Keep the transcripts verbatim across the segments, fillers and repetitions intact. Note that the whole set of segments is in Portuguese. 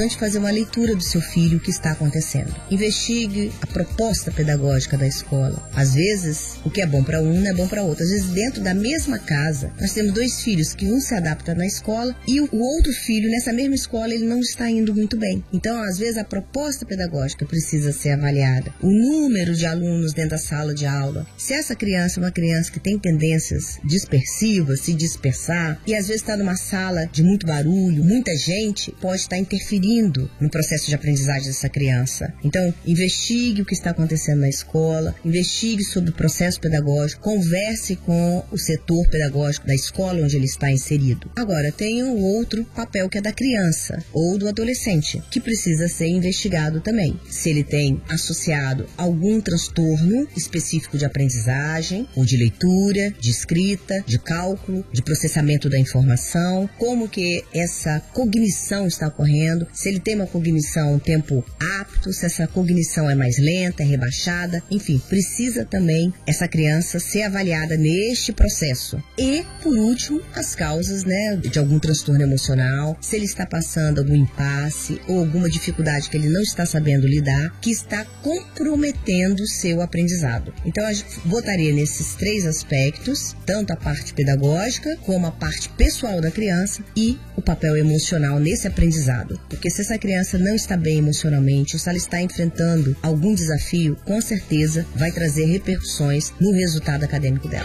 importante fazer uma leitura do seu filho, o que está acontecendo. Investigue a proposta pedagógica da escola. Às vezes, o que é bom para um não é bom para outro. Às vezes, dentro da mesma casa, nós temos dois filhos que um se adapta na escola e o outro filho, nessa mesma escola, ele não está indo muito bem. Então, às vezes, a proposta pedagógica precisa ser avaliada. O número de alunos dentro da sala de aula. Se essa criança é uma criança que tem tendências dispersivas, se dispersar, e às vezes está numa sala de muito barulho, muita gente, pode estar interferindo no processo de aprendizagem dessa criança. Então, investigue o que está acontecendo na escola, investigue sobre o processo pedagógico, converse com o setor pedagógico da escola onde ele está inserido. Agora, tem um outro papel que é da criança ou do adolescente, que precisa ser investigado também. Se ele tem associado algum transtorno específico de aprendizagem, ou de leitura, de escrita, de cálculo, de processamento da informação, como que essa cognição está ocorrendo, se ele tem uma cognição um tempo apto, se essa cognição é mais lenta, é rebaixada, enfim, precisa também essa criança ser avaliada neste processo. E, por último, as causas, né, de algum transtorno emocional, se ele está passando algum impasse ou alguma dificuldade que ele não está sabendo lidar, que está comprometendo o seu aprendizado. Então, a gente votaria nesses três aspectos, tanto a parte pedagógica, como a parte pessoal da criança e o papel emocional nesse aprendizado. Porque se essa criança não está bem emocionalmente, ou se ela está enfrentando algum desafio, com certeza vai trazer repercussões no resultado acadêmico dela.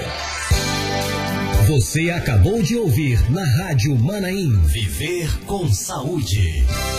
Você acabou de ouvir na Rádio Manaim. Viver com Saúde.